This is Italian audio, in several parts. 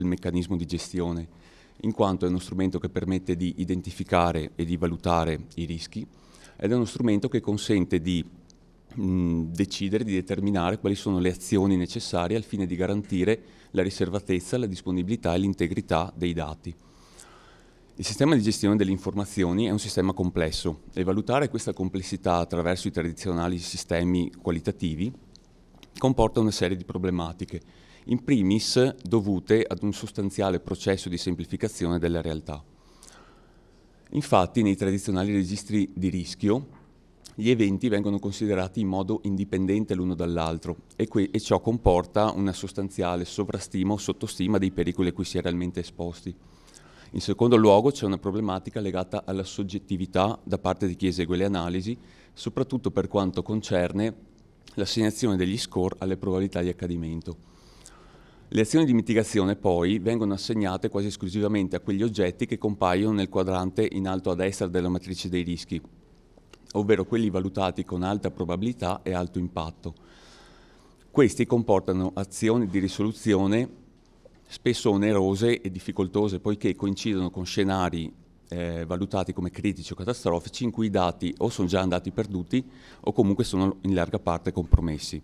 il meccanismo di gestione, in quanto è uno strumento che permette di identificare e di valutare i rischi, ed è uno strumento che consente di decidere, di determinare quali sono le azioni necessarie al fine di garantire la riservatezza, la disponibilità e l'integrità dei dati. Il sistema di gestione delle informazioni è un sistema complesso e valutare questa complessità attraverso i tradizionali sistemi qualitativi comporta una serie di problematiche, in primis dovute ad un sostanziale processo di semplificazione della realtà. Infatti, nei tradizionali registri di rischio, gli eventi vengono considerati in modo indipendente l'uno dall'altro e ciò comporta una sostanziale sovrastima o sottostima dei pericoli a cui si è realmente esposti. In secondo luogo c'è una problematica legata alla soggettività da parte di chi esegue le analisi, soprattutto per quanto concerne l'assegnazione degli score alle probabilità di accadimento. Le azioni di mitigazione poi vengono assegnate quasi esclusivamente a quegli oggetti che compaiono nel quadrante in alto a destra della matrice dei rischi, ovvero quelli valutati con alta probabilità e alto impatto. Questi comportano azioni di risoluzione spesso onerose e difficoltose, poiché coincidono con scenari valutati come critici o catastrofici in cui i dati o sono già andati perduti o comunque sono in larga parte compromessi.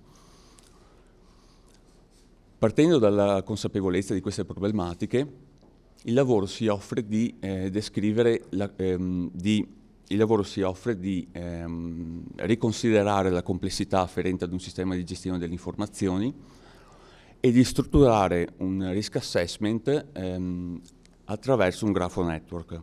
Partendo dalla consapevolezza di queste problematiche, il lavoro si offre di riconsiderare la complessità afferente ad un sistema di gestione delle informazioni e di strutturare un risk assessment attraverso un grafo network.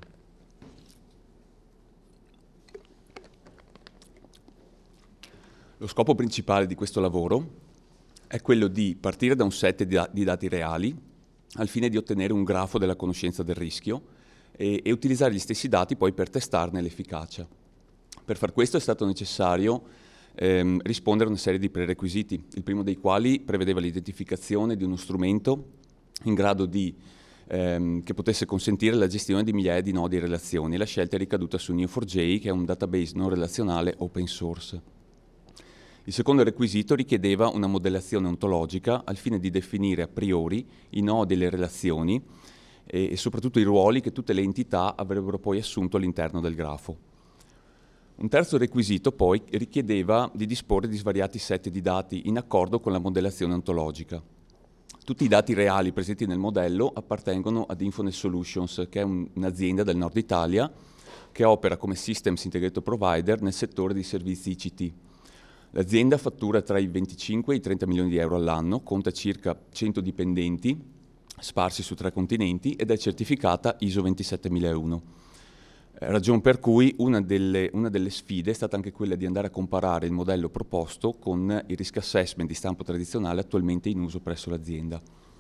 Lo scopo principale di questo lavoro è quello di partire da un set di dati reali al fine di ottenere un grafo della conoscenza del rischio e utilizzare gli stessi dati poi per testarne l'efficacia. Per far questo è stato necessario rispondere a una serie di prerequisiti, il primo dei quali prevedeva l'identificazione di uno strumento in grado che potesse consentire la gestione di migliaia di nodi e relazioni. La scelta è ricaduta su Neo4j, che è un database non relazionale open source. Il secondo requisito richiedeva una modellazione ontologica al fine di definire a priori i nodi e le relazioni e soprattutto i ruoli che tutte le entità avrebbero poi assunto all'interno del grafo. Un terzo requisito poi richiedeva di disporre di svariati set di dati in accordo con la modellazione ontologica. Tutti i dati reali presenti nel modello appartengono ad Infonet Solutions, che è un'azienda del nord Italia che opera come Systems Integrator Provider nel settore dei servizi ICT. L'azienda fattura tra i 25 e i 30 milioni di euro all'anno, conta circa 100 dipendenti sparsi su 3 continenti ed è certificata ISO 27001. Ragion per cui una delle sfide è stata anche quella di andare a comparare il modello proposto con il risk assessment di stampo tradizionale attualmente in uso presso l'azienda.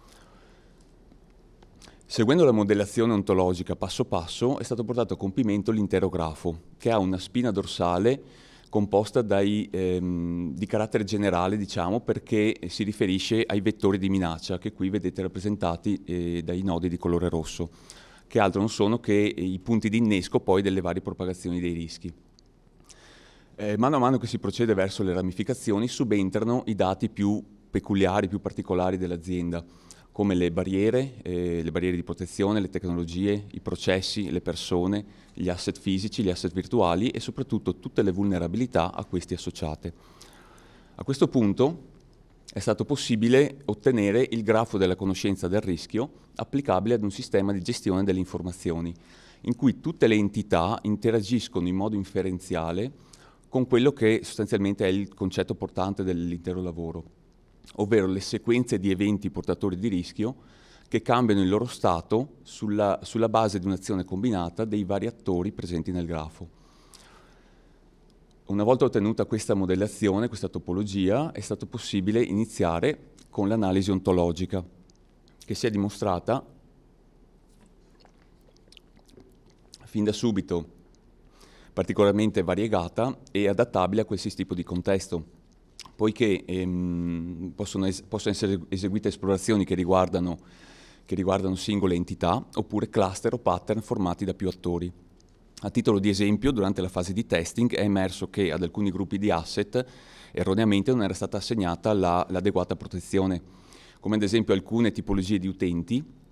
Seguendo la modellazione ontologica passo passo è stato portato a compimento l'intero grafo, che ha una spina dorsale composta di carattere generale, diciamo, perché si riferisce ai vettori di minaccia, che qui vedete rappresentati dai nodi di colore rosso, che altro non sono che i punti di innesco poi delle varie propagazioni dei rischi. Mano a mano che si procede verso le ramificazioni subentrano i dati più peculiari, più particolari dell'azienda, come le barriere di protezione, le tecnologie, i processi, le persone, gli asset fisici, gli asset virtuali e soprattutto tutte le vulnerabilità a questi associate. A questo punto è stato possibile ottenere il grafo della conoscenza del rischio applicabile ad un sistema di gestione delle informazioni, in cui tutte le entità interagiscono in modo inferenziale con quello che sostanzialmente è il concetto portante dell'intero lavoro, ovvero le sequenze di eventi portatori di rischio che cambiano il loro stato sulla base di un'azione combinata dei vari attori presenti nel grafo. Una volta ottenuta questa modellazione, questa topologia, è stato possibile iniziare con l'analisi ontologica, che si è dimostrata fin da subito particolarmente variegata e adattabile a qualsiasi tipo di contesto, poiché possono essere eseguite esplorazioni che riguardano singole entità oppure cluster o pattern formati da più attori. A titolo di esempio, durante la fase di testing è emerso che ad alcuni gruppi di asset erroneamente non era stata assegnata l'adeguata protezione, come ad esempio alcune tipologie di utenti